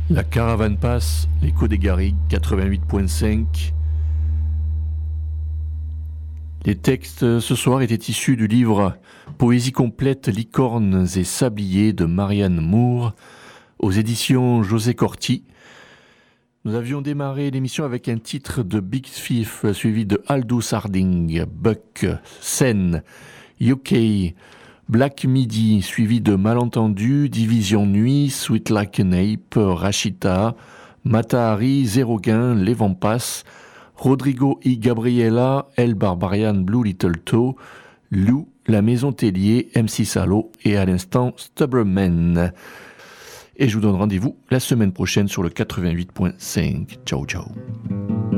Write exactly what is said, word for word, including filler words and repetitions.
La caravane passe, l'écho des garrigues, quatre-vingt-huit virgule cinq. Les textes ce soir étaient issus du livre Poésie complète, licornes et sabliers de Marianne Moore aux éditions José Corti. Nous avions démarré l'émission avec un titre de Big Thief suivi de Aldous Harding, Buck, Sen, U K, Black Midi suivi de Malentendu, Division Nuit, Sweet Like an Ape, Rashita, Matahari, Zéro Gain, Les Vampas, Rodrigo y Gabriela, El Barbarian, Blue Little Toe, Lou, La Maison Tellier, M C Salo et à l'instant Stubberman. Et je vous donne rendez-vous la semaine prochaine sur le quatre-vingt-huit virgule cinq. Ciao, ciao.